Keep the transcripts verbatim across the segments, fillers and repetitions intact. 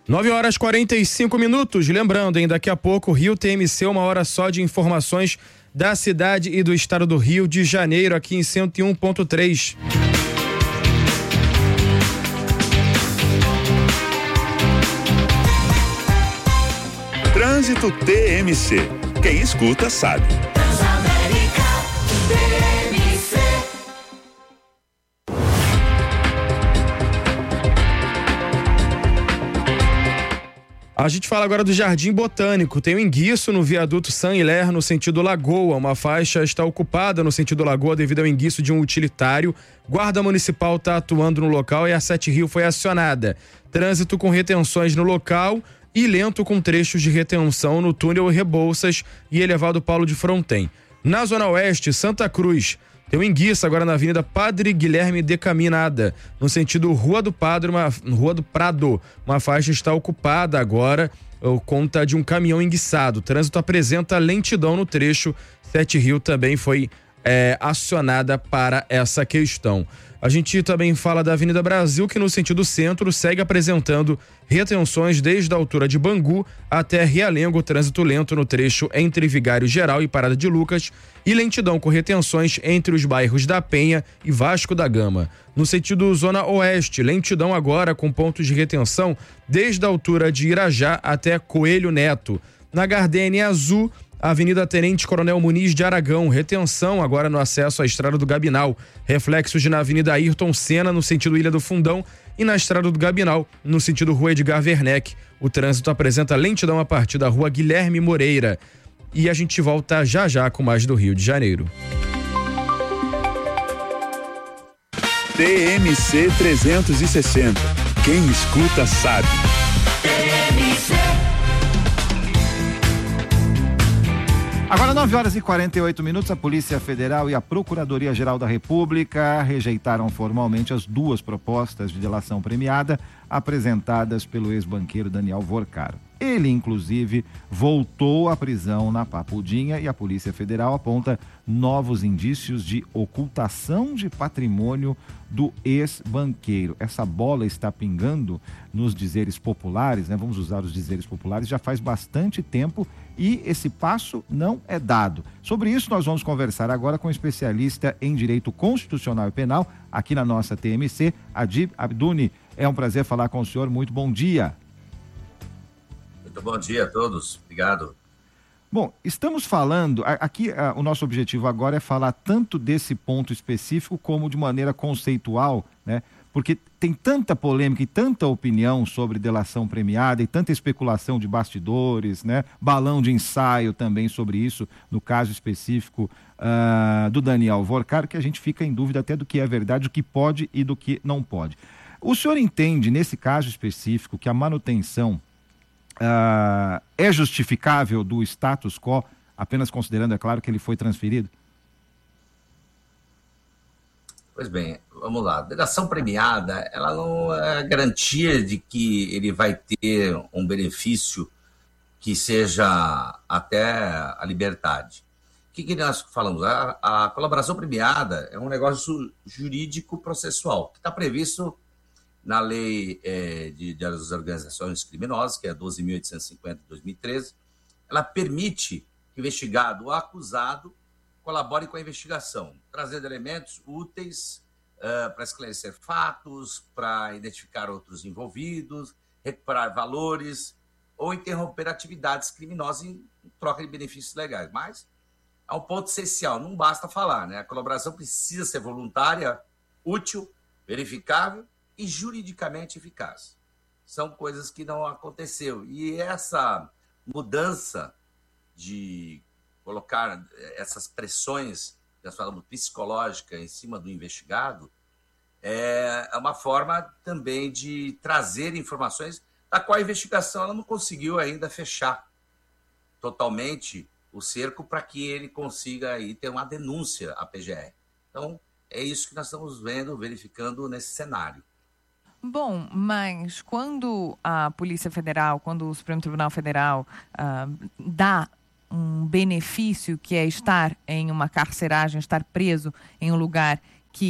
nove horas e quarenta e cinco minutos. Lembrando, hein, daqui a pouco, Rio T M C, uma hora só de informações da cidade e do estado do Rio de Janeiro, aqui em cento e um ponto três. Trânsito T M C. Quem escuta sabe. A gente fala agora do Jardim Botânico. Tem um enguiço no viaduto Saint-Hilaire, no sentido Lagoa. Uma faixa está ocupada no sentido Lagoa devido ao enguiço de um utilitário. Guarda Municipal está atuando no local e a Sete Rio foi acionada. Trânsito com retenções no local e lento com trechos de retenção no túnel Rebouças e elevado Paulo de Fronten. Na Zona Oeste, Santa Cruz, tem um enguiço agora na Avenida Padre Guilherme de Caminada, no sentido Rua do Padre, uma, Rua do Prado. Uma faixa está ocupada agora por conta de um caminhão enguiçado. O trânsito apresenta lentidão no trecho. Sete Rio também foi é, acionada para essa questão. A gente também fala da Avenida Brasil, que no sentido centro segue apresentando retenções desde a altura de Bangu até Realengo, trânsito lento no trecho entre Vigário Geral e Parada de Lucas e lentidão com retenções entre os bairros da Penha e Vasco da Gama. No sentido Zona Oeste, lentidão agora com pontos de retenção desde a altura de Irajá até Coelho Neto. Na Gardênia Azul, Avenida Tenente Coronel Muniz de Aragão, retenção agora no acesso à Estrada do Gabinal, reflexos na Avenida Ayrton Senna, no sentido Ilha do Fundão, e na Estrada do Gabinal, no sentido Rua Edgar Werneck. O trânsito apresenta lentidão a partir da Rua Guilherme Moreira. E a gente volta já já com mais do Rio de Janeiro. T M C trezentos e sessenta. Quem escuta sabe. Agora nove horas e quarenta e oito minutos, a Polícia Federal e a Procuradoria-Geral da República rejeitaram formalmente as duas propostas de delação premiada apresentadas pelo ex-banqueiro Daniel Vorcaro. Ele, inclusive, voltou à prisão na Papudinha e a Polícia Federal aponta novos indícios de ocultação de patrimônio do ex-banqueiro. Essa bola está pingando nos dizeres populares, né? Vamos usar os dizeres populares, já faz bastante tempo e esse passo não é dado. Sobre isso nós vamos conversar agora com um especialista em Direito Constitucional e Penal aqui na nossa T M C, Adib Abduni. É um prazer falar com o senhor, muito bom dia. Muito bom dia a todos, obrigado. Bom, estamos falando, aqui o nosso objetivo agora é falar tanto desse ponto específico como de maneira conceitual, né? Porque tem tanta polêmica e tanta opinião sobre delação premiada e tanta especulação de bastidores, né? Balão de ensaio também sobre isso, no caso específico uh, do Daniel Vorcaro, que a gente fica em dúvida até do que é verdade, do que pode e do que não pode. O senhor entende, nesse caso específico, que a manutenção Uh, é justificável do status quo, apenas considerando, é claro, que ele foi transferido? Pois bem, vamos lá. A delação premiada, ela não é garantia de que ele vai ter um benefício que seja até a liberdade. O que, que nós falamos? A, a colaboração premiada é um negócio jurídico processual, que está previsto na lei é, de, das organizações criminosas, que é doze mil oitocentos e cinquenta de dois mil e treze, ela permite que o investigado ou acusado colabore com a investigação, trazendo elementos úteis uh, para esclarecer fatos, para identificar outros envolvidos, recuperar valores ou interromper atividades criminosas em troca de benefícios legais. Mas há um ponto essencial, não basta falar, né? A colaboração precisa ser voluntária, útil, verificável e juridicamente eficaz. São coisas que não aconteceu. E essa mudança de colocar essas pressões, que nós falamos, psicológica em cima do investigado, é uma forma também de trazer informações da qual a investigação ela não conseguiu ainda fechar totalmente o cerco para que ele consiga aí ter uma denúncia à P G R. Então, é isso que nós estamos vendo, verificando nesse cenário. Bom, mas quando a Polícia Federal, quando o Supremo Tribunal Federal uh, dá um benefício que é estar em uma carceragem, estar preso em um lugar que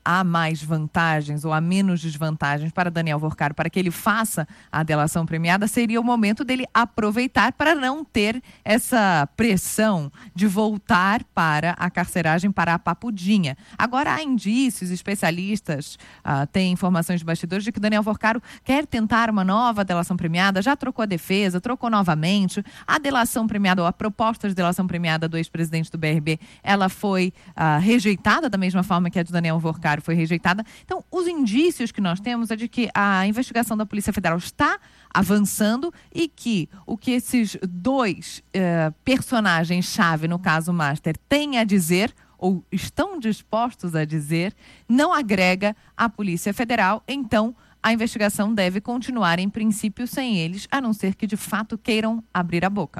há mais vantagens ou há menos desvantagens para Daniel Worcaro, para que ele faça a delação premiada, seria o momento dele aproveitar para não ter essa pressão de voltar para a carceragem, para a papudinha. Agora, há indícios, especialistas uh, têm informações de bastidores de que Daniel Worcaro quer tentar uma nova delação premiada, já trocou a defesa, trocou novamente. A delação premiada, ou a proposta de delação premiada do ex-presidente do B R B, ela foi uh, rejeitada da mesma forma que a de Daniel Worcaro foi rejeitada. Então, os indícios que nós temos é de que a investigação da Polícia Federal está avançando e que o que esses dois uh, personagens-chave, no caso Master, têm a dizer, ou estão dispostos a dizer, não agrega à Polícia Federal. Então, a investigação deve continuar, em princípio, sem eles, a não ser que, de fato, queiram abrir a boca.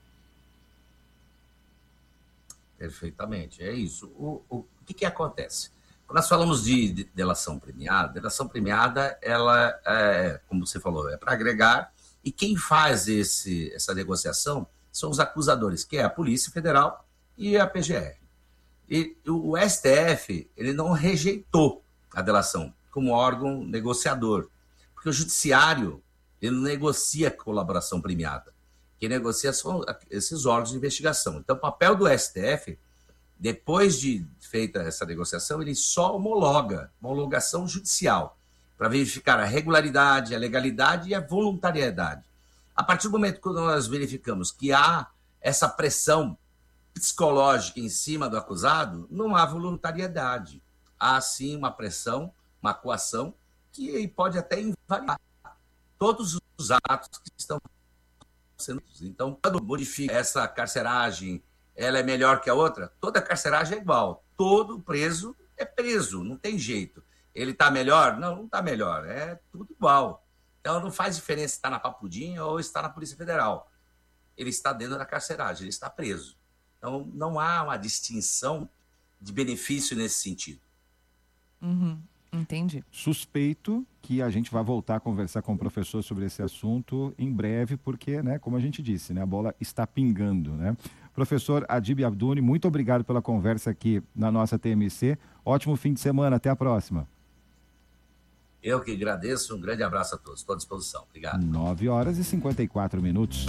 Perfeitamente, é isso. O, o, o que, que acontece? Quando nós falamos de, de delação premiada, delação premiada, ela, é, como você falou, é para agregar, e quem faz esse, essa negociação são os acusadores, que é a Polícia Federal e a P G R. E o S T F, ele não rejeitou a delação como órgão negociador, porque o judiciário, ele não negocia colaboração premiada. Quem negocia são esses órgãos de investigação. Então, o papel do S T F, depois de feita essa negociação, ele só homologa, uma homologação judicial, para verificar a regularidade, a legalidade e a voluntariedade. A partir do momento que nós verificamos que há essa pressão psicológica em cima do acusado, não há voluntariedade. Há, sim, uma pressão, uma coação, que pode até invalidar todos os atos que estão sendo. Então, quando modifica essa carceragem, ela é melhor que a outra? Toda carceragem é igual. Todo preso é preso, não tem jeito. Ele está melhor? Não, não está melhor. É tudo igual. Então, não faz diferença se está na Papudinha ou está na Polícia Federal. Ele está dentro da carceragem, ele está preso. Então, não há uma distinção de benefício nesse sentido. Uhum, entendi. Suspeito que a gente vai voltar a conversar com o professor sobre esse assunto em breve, porque, né, como a gente disse, né, a bola está pingando, né? Professor Adib Abduni, muito obrigado pela conversa aqui na nossa T M C. Ótimo fim de semana, até a próxima. Eu que agradeço, um grande abraço a todos, estou à disposição. Obrigado. nove horas e cinquenta e quatro minutos.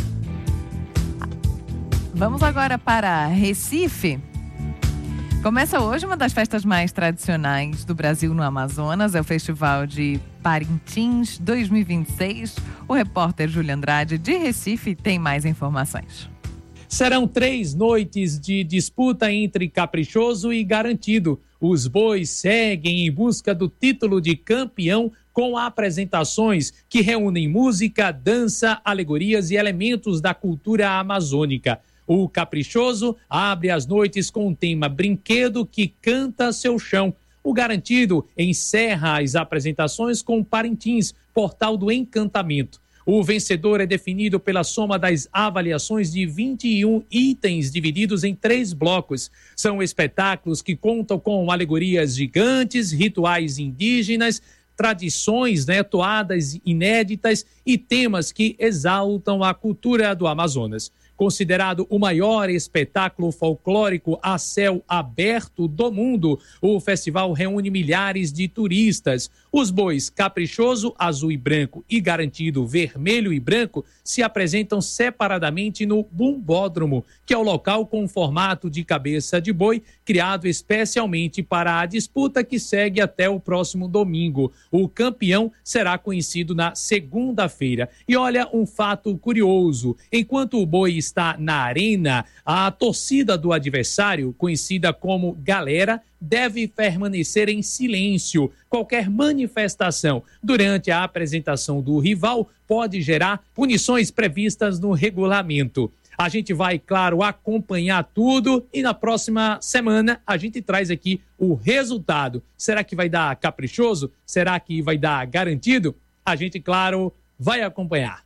Vamos agora para Recife. Começa hoje uma das festas mais tradicionais do Brasil no Amazonas, é o Festival de Parintins dois mil e vinte e seis. O repórter Júlio Andrade, de Recife, tem mais informações. Serão três noites de disputa entre Caprichoso e Garantido. Os bois seguem em busca do título de campeão com apresentações que reúnem música, dança, alegorias e elementos da cultura amazônica. O Caprichoso abre as noites com o tema Brinquedo que canta seu chão. O Garantido encerra as apresentações com Parintins, Portal do Encantamento. O vencedor é definido pela soma das avaliações de vinte e um itens divididos em três blocos. São espetáculos que contam com alegorias gigantes, rituais indígenas, tradições, né, toadas inéditas e temas que exaltam a cultura do Amazonas. Considerado o maior espetáculo folclórico a céu aberto do mundo, o festival reúne milhares de turistas. Os bois Caprichoso, Azul e Branco e Garantido, Vermelho e Branco, se apresentam separadamente no Bumbódromo, que é o local com formato de cabeça de boi, criado especialmente para a disputa que segue até o próximo domingo. O campeão será conhecido na segunda-feira. E olha um fato curioso, enquanto o boi está na arena, a torcida do adversário, conhecida como galera, deve permanecer em silêncio. Qualquer manifestação durante a apresentação do rival pode gerar punições previstas no regulamento. A gente vai, claro, acompanhar tudo e na próxima semana a gente traz aqui o resultado. Será que vai dar Caprichoso? Será que vai dar Garantido? A gente, claro, vai acompanhar.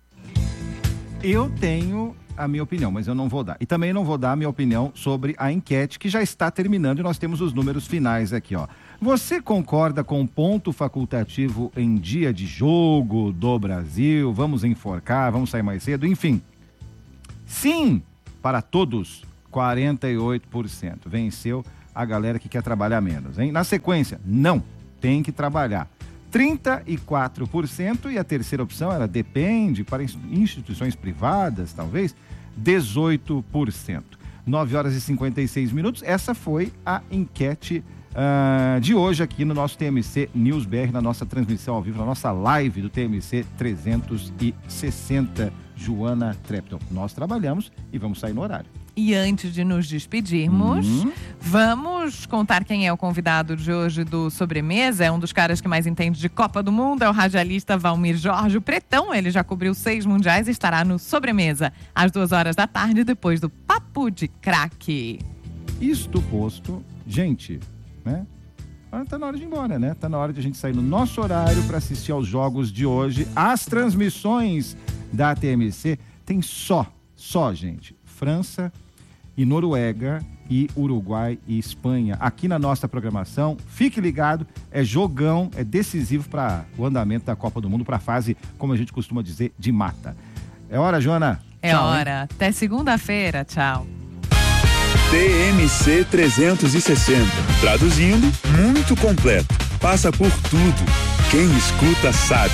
Eu tenho a minha opinião, mas eu não vou dar. E também não vou dar a minha opinião sobre a enquete que já está terminando e nós temos os números finais aqui, ó. Você concorda com ponto facultativo em dia de jogo do Brasil? Vamos enforcar, vamos sair mais cedo, enfim. Sim, para todos, quarenta e oito por cento. Venceu a galera que quer trabalhar menos, hein? Na sequência, não, tem que trabalhar. trinta e quatro por cento e a terceira opção era depende, para instituições privadas, talvez, dezoito por cento. nove horas e cinquenta e seis minutos, essa foi a enquete uh, de hoje aqui no nosso T M C News B R, na nossa transmissão ao vivo, na nossa live do T M C trezentos e sessenta. Joana Trepton, nós trabalhamos e vamos sair no horário. E antes de nos despedirmos, Uhum. vamos contar quem é o convidado de hoje do Sobremesa. É um dos caras que mais entende de Copa do Mundo, é o radialista Valmir Jorge Pretão. Ele já cobriu seis mundiais e estará no Sobremesa às duas horas da tarde, depois do Papo de Craque. Isto posto, gente, né? Tá na hora de ir embora, né? Tá na hora de a gente sair no nosso horário para assistir aos jogos de hoje. As transmissões da T M C tem só, só, gente, França e Noruega e Uruguai e Espanha. Aqui na nossa programação, fique ligado, é jogão, é decisivo para o andamento da Copa do Mundo, para a fase, como a gente costuma dizer, de mata. É hora, Joana? É Tchau, hora. Hein? Até segunda-feira. Tchau. T M C trezentos e sessenta. Traduzindo, muito completo. Passa por tudo. Quem escuta sabe.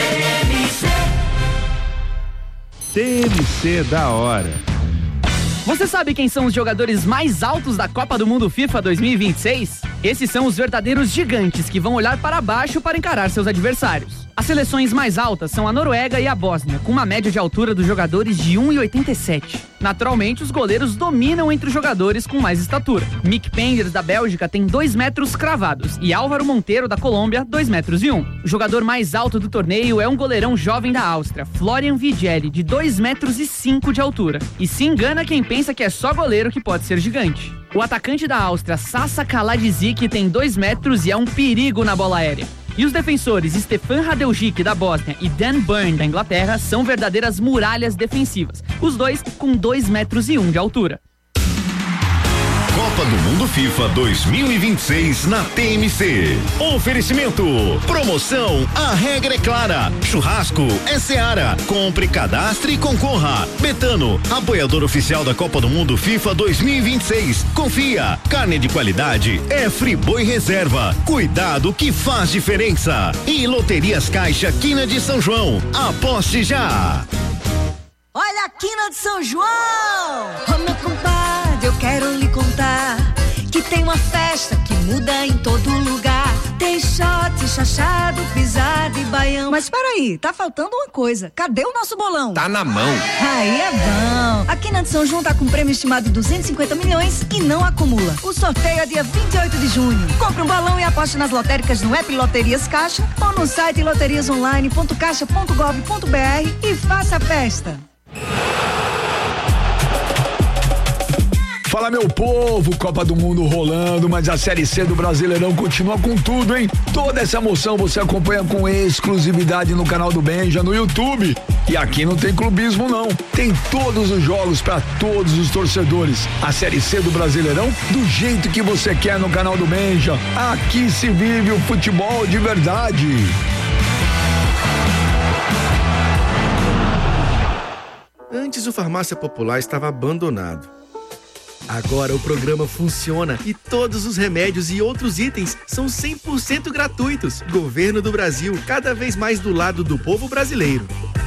T M C da hora. Você sabe quem são os jogadores mais altos da Copa do Mundo FIFA dois mil e vinte e seis? Esses são os verdadeiros gigantes que vão olhar para baixo para encarar seus adversários. As seleções mais altas são a Noruega e a Bósnia, com uma média de altura dos jogadores de um e oitenta e sete. Naturalmente, os goleiros dominam entre os jogadores com mais estatura. Mick Penders, da Bélgica, tem dois metros cravados e Álvaro Monteiro, da Colômbia, dois metros e um. O jogador mais alto do torneio é um goleirão jovem da Áustria, Florian Vigelli, de dois metros e cinco de altura. E se engana quem pensa que é só goleiro que pode ser gigante. O atacante da Áustria, Sasa Kaladzic, tem dois metros e é um perigo na bola aérea. E os defensores Stefan Radevčić, da Bósnia, e Dan Burn, da Inglaterra, são verdadeiras muralhas defensivas. Os dois com dois metros e um de altura. Copa do Mundo FIFA dois mil e vinte e seis na T M C. Oferecimento. Promoção. A regra é clara. Churrasco é Seara. Compre, cadastre e concorra. Betano, apoiador oficial da Copa do Mundo FIFA dois mil e vinte e seis. Confia. Carne de qualidade é Friboi Reserva. Cuidado que faz diferença. E Loterias Caixa Quina de São João. Aposte já. Olha a Quina de São João! Ô meu compadre, eu quero lhe contar que tem uma festa que muda em todo lugar. Tem shot, chachado, pisado e baião. Mas peraí, tá faltando uma coisa. Cadê o nosso bolão? Tá na mão. Aí é bom. A Quina de São João tá com um prêmio estimado de duzentos e cinquenta milhões e não acumula. O sorteio é dia vinte e oito de junho. Compre um balão e aposte nas lotéricas no app Loterias Caixa ou no site loterias online ponto caixa ponto gov ponto br e faça a festa. Fala, meu povo, Copa do Mundo rolando, mas a Série C do Brasileirão continua com tudo, hein? Toda essa emoção você acompanha com exclusividade no canal do Benja, no YouTube. E aqui não tem clubismo, não. Tem todos os jogos para todos os torcedores. A Série C do Brasileirão do jeito que você quer no canal do Benja. Aqui se vive o futebol de verdade. Antes o Farmácia Popular estava abandonado. Agora o programa funciona e todos os remédios e outros itens são cem por cento gratuitos. Governo do Brasil, cada vez mais do lado do povo brasileiro.